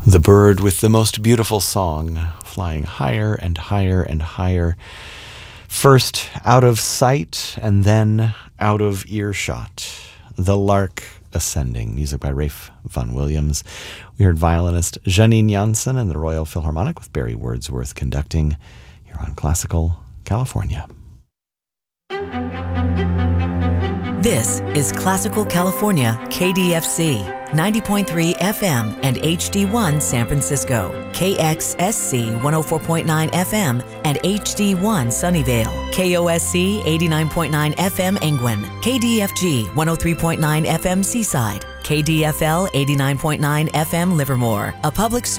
The bird with the most beautiful song, flying higher and higher and higher. First out of sight and then out of earshot. The Lark Ascending, music by Ralph Vaughan Williams. We heard violinist Janine Janssen and the Royal Philharmonic with Barry Wordsworth conducting here on Classical California. This is Classical California, KDFC, 90.3 FM and HD1 San Francisco, KXSC 104.9 FM and HD1 Sunnyvale, KOSC 89.9 FM Engwin, KDFG 103.9 FM Seaside, KDFL 89.9 FM Livermore, a public